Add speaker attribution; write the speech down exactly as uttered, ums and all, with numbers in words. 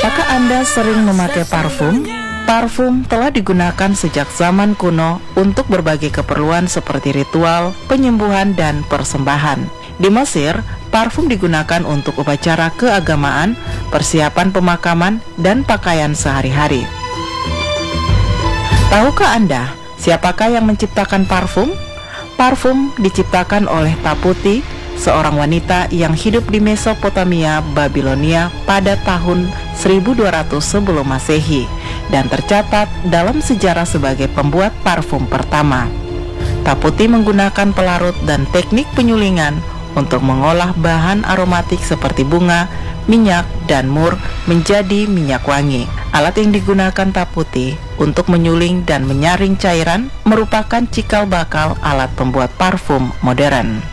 Speaker 1: Apakah Anda sering memakai parfum? Parfum telah digunakan sejak zaman kuno untuk berbagai keperluan seperti ritual, penyembuhan, dan persembahan. Di Mesir, parfum digunakan untuk upacara keagamaan, persiapan pemakaman, dan pakaian sehari-hari. Tahukah Anda, siapakah yang menciptakan parfum? Parfum diciptakan oleh Taputi, seorang wanita yang hidup di Mesopotamia, Babilonia pada tahun seribu dua ratus sebelum Masehi dan tercatat dalam sejarah sebagai pembuat parfum pertama. Taputi menggunakan pelarut dan teknik penyulingan untuk mengolah bahan aromatik seperti bunga, minyak, dan mur menjadi minyak wangi. Alat yang digunakan Taputi untuk menyuling dan menyaring cairan merupakan cikal bakal alat pembuat parfum modern.